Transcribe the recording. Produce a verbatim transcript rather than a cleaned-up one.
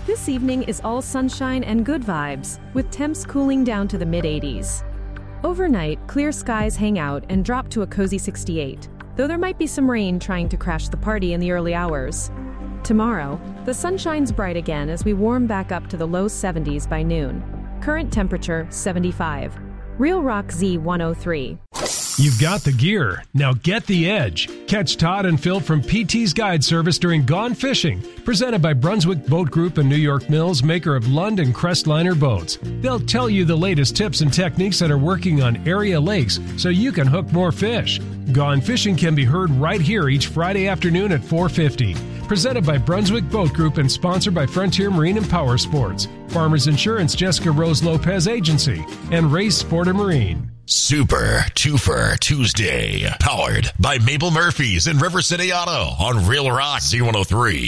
This evening is all sunshine and good vibes, with temps cooling down to the mid eighties. Overnight, clear skies hang out and drop to a cozy sixty-eight, though there might be some rain trying to crash the party in the early hours. Tomorrow, the sun shines bright again as we warm back up to the low seventies by noon. Current temperature, seventy-five. Real Rock Z one oh three. You've got the gear. Now get the edge. Catch Todd and Phil from P T's Guide Service during Gone Fishing, presented by Brunswick Boat Group and New York Mills, maker of Lund and Crestliner boats. They'll tell you the latest tips and techniques that are working on area lakes so you can hook more fish. Gone Fishing can be heard right here each Friday afternoon at four fifty. Presented by Brunswick Boat Group and sponsored by Frontier Marine and Power Sports, Farmers Insurance, Jessica Rose Lopez Agency, and Race Sport and Marine. Super Twofer Tuesday, powered by Mabel Murphy's and River City Auto on Real Rock Z one oh three.